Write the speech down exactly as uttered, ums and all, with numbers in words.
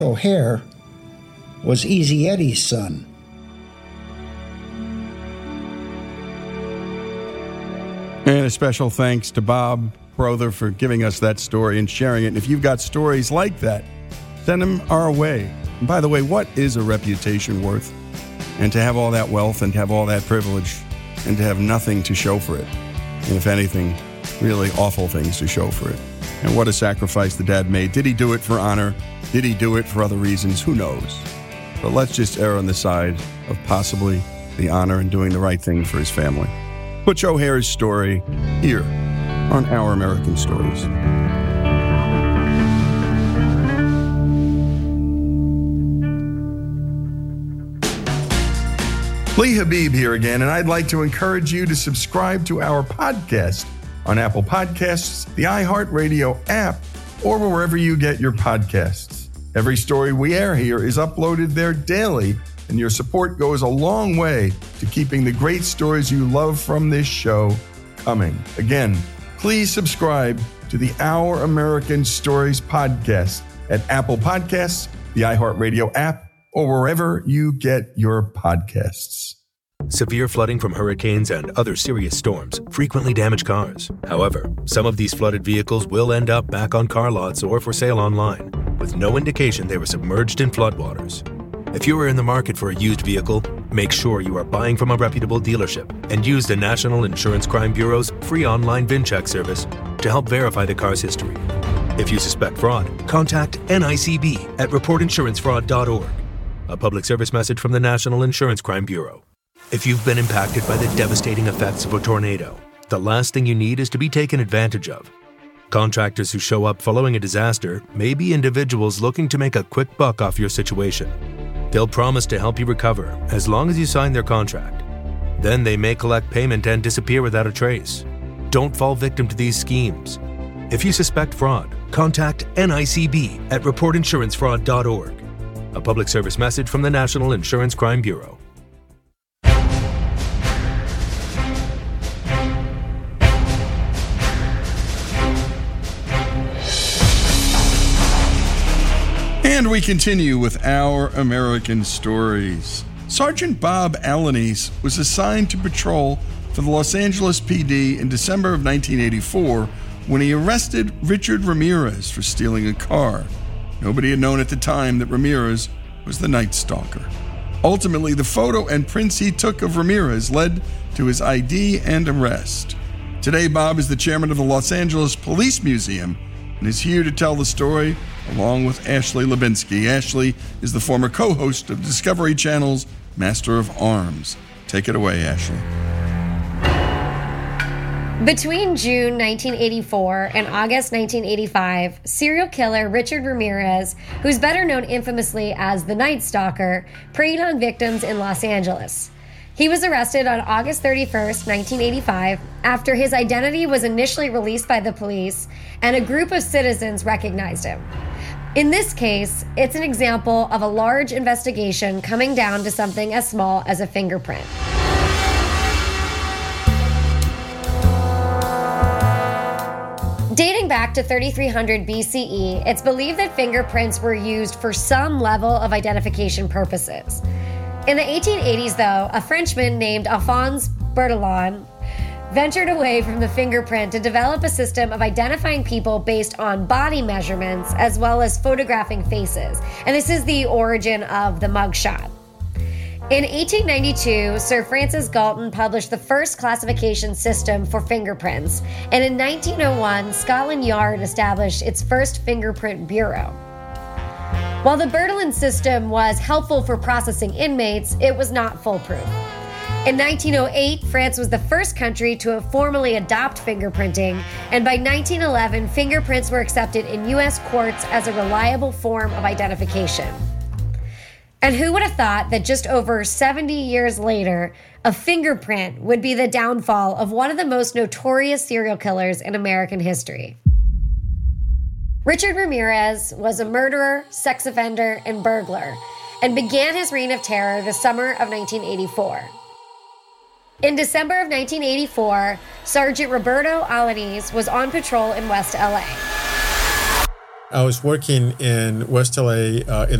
O'Hare was Easy Eddie's son. And a special thanks to Bob Crowther for giving us that story and sharing it. And if you've got stories like that, send them our way. And by the way, what is a reputation worth? And to have all that wealth and to have all that privilege and to have nothing to show for it. And if anything, really awful things to show for it. And what a sacrifice the dad made. Did he do it for honor? Did he do it for other reasons? Who knows? But let's just err on the side of possibly the honor and doing the right thing for his family. Butch O'Hare's story here on Our American Stories. Lee Habib here again, and I'd like to encourage you to subscribe to our podcast on Apple Podcasts, the iHeartRadio app, or wherever you get your podcasts. Every story we air here is uploaded there daily, and your support goes a long way to keeping the great stories you love from this show coming. Again, please subscribe to the Our American Stories podcast at Apple Podcasts, the iHeartRadio app, or wherever you get your podcasts. Severe flooding from hurricanes and other serious storms frequently damage cars. However, some of these flooded vehicles will end up back on car lots or for sale online, with no indication they were submerged in floodwaters. If you are in the market for a used vehicle, make sure you are buying from a reputable dealership and use the National Insurance Crime Bureau's free online VIN check service to help verify the car's history. If you suspect fraud, contact N I C B at report insurance fraud dot org. A public service message from the National Insurance Crime Bureau. If you've been impacted by the devastating effects of a tornado, the last thing you need is to be taken advantage of. Contractors who show up following a disaster may be individuals looking to make a quick buck off your situation. They'll promise to help you recover as long as you sign their contract. Then they may collect payment and disappear without a trace. Don't fall victim to these schemes. If you suspect fraud, contact N I C B at report insurance fraud dot org. A public service message from the National Insurance Crime Bureau. And we continue with Our American Stories. Sergeant Bob Alanis was assigned to patrol for the Los Angeles P D in December of nineteen eighty-four when he arrested Richard Ramirez for stealing a car. Nobody had known at the time that Ramirez was the Night Stalker. Ultimately, the photo and prints he took of Ramirez led to his I D and arrest. Today, Bob is the chairman of the Los Angeles Police Museum and is here to tell the story along with Ashley Lubinsky. Ashley is the former co-host of Discovery Channel's Master of Arms. Take it away, Ashley. Between June nineteen eighty-four and August nineteen eighty-five, serial killer Richard Ramirez, who's better known infamously as the Night Stalker, preyed on victims in Los Angeles. He was arrested on August thirty-first, nineteen eighty-five, after his identity was initially released by the police and a group of citizens recognized him. In this case, it's an example of a large investigation coming down to something as small as a fingerprint. Dating back to thirty-three hundred B C E, it's believed that fingerprints were used for some level of identification purposes. In the eighteen eighties, though, a Frenchman named Alphonse Bertillon ventured away from the fingerprint to develop a system of identifying people based on body measurements as well as photographing faces. And this is the origin of the mugshot. In eighteen ninety-two, Sir Francis Galton published the first classification system for fingerprints, and in nineteen oh one, Scotland Yard established its first fingerprint bureau. While the Bertillon system was helpful for processing inmates, it was not foolproof. In nineteen oh eight, France was the first country to formally adopt fingerprinting, and by nineteen eleven, fingerprints were accepted in U S courts as a reliable form of identification. And who would have thought that just over seventy years later, a fingerprint would be the downfall of one of the most notorious serial killers in American history? Richard Ramirez was a murderer, sex offender, and burglar, and began his reign of terror the summer of nineteen eighty-four. In December of nineteen eighty-four, Sergeant Roberto Alanis was on patrol in West L A. I was working in West L A uh, in